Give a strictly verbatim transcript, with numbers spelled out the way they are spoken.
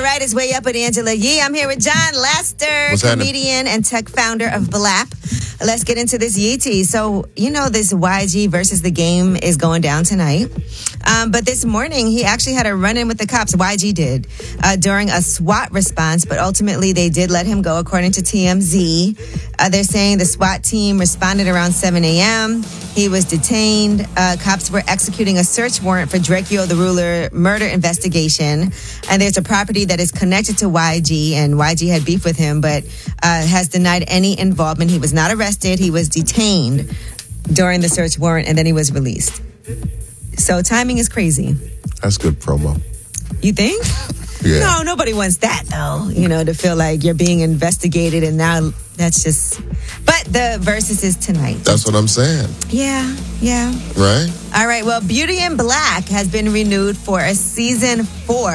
right, it's Way Up with Angela Yee. I'm here with John Lester, What's comedian happening? and tech founder of Blap. Let's get into this Yee tea. So, you know, this Y G versus the Game is going down tonight. Um, but this morning, he actually had a run-in with the cops. Y G did uh, during a SWAT response, but ultimately they did let him go, according to T M Z. Uh, they're saying the SWAT team responded around seven a.m. He was detained. Uh, cops were executing a search warrant for Drakeo the Ruler murder investigation. And there's a property that is connected to Y G, and Y G had beef with him, but uh, has denied any involvement. He was not arrested. He was detained during the search warrant, and then he was released. So timing is crazy. That's good promo. You think? Yeah. No, nobody wants that, though, you know, to feel like you're being investigated, and now that's just... But the Versus is tonight. That's what I'm saying. Yeah, yeah. Right? All right, well, Beauty in Black has been renewed for a season four.